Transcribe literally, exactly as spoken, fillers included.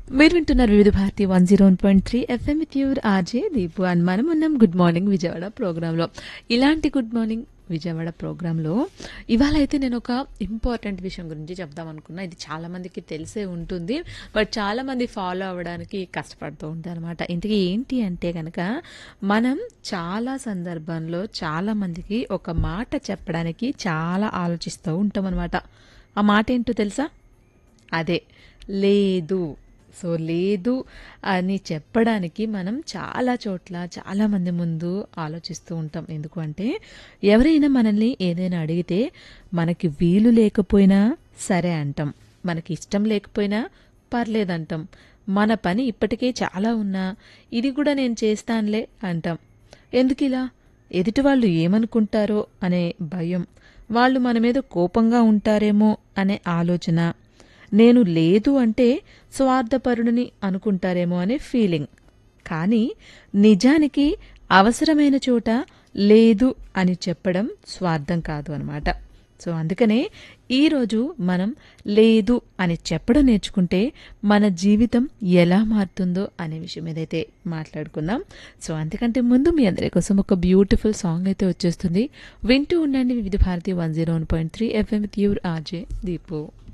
మీరు వింటున్నారు వివిధ Bharati one zero one point three FM with your RJ Deepu and మనం ఉన్నాం గుడ్ మార్నింగ్ విజయవాడ ప్రోగ్రాంలో. ఇలాంటి గుడ్ మార్నింగ్ విజయవాడ ప్రోగ్రాంలో ఇవాళ అయితే నేను ఒక ఇంపార్టెంట్ విషయం గురించి చెప్దాం అనుకున్నా. ఇది చాలా మందికి తెలిసే ఉంటుంది, బట్ చాలా మంది ఫాలో అవ్వడానికి కష్టపడుతూ ఉంటారు అనమాట. ఇంతకీ ఏంటి అంటే కనుక మనం చాలా సందర్భంలో చాలా మందికి ఒక మాట చెప్పడానికి చాలా ఆలోచిస్తూ ఉంటాం అనమాట. ఆ మాట ఏంటో తెలుసా? అదే లేదు. సో లేదు అని చెప్పడానికి మనం చాలా చోట్ల చాలా మంది ముందు ఆలోచిస్తూ ఉంటాం. ఎందుకు అంటే ఎవరైనా మనల్ని ఏదైనా అడిగితే మనకి వీలు లేకపోయినా సరే అంటాం, మనకి ఇష్టం లేకపోయినా పర్లేదంటాం, మన పని ఇప్పటికే చాలా ఉన్నా ఇది కూడా నేను చేస్తానులే అంటాం. ఎందుకు ఇలా? ఎదుటి వాళ్ళు ఏమనుకుంటారో అనే భయం, వాళ్ళు మన మీద కోపంగా ఉంటారేమో అనే ఆలోచన, నేను లేదు అంటే స్వార్థపరుడిని అనుకుంటారేమో అనే ఫీలింగ్. కానీ నిజానికి అవసరమైన చోట లేదు అని చెప్పడం స్వార్థం కాదు అనమాట. సో అందుకనే ఈరోజు మనం లేదు అని చెప్పడం నేర్చుకుంటే మన జీవితం ఎలా మారుతుందో అనే విషయం ఏదైతే మాట్లాడుకుందాం. సో అందుకంటే ముందు మీ అందరి కోసం ఒక బ్యూటిఫుల్ సాంగ్ అయితే వచ్చేస్తుంది. వింటూ ఉండండి వివిధ Bharati one zero one point three FM with your RJ Deepu.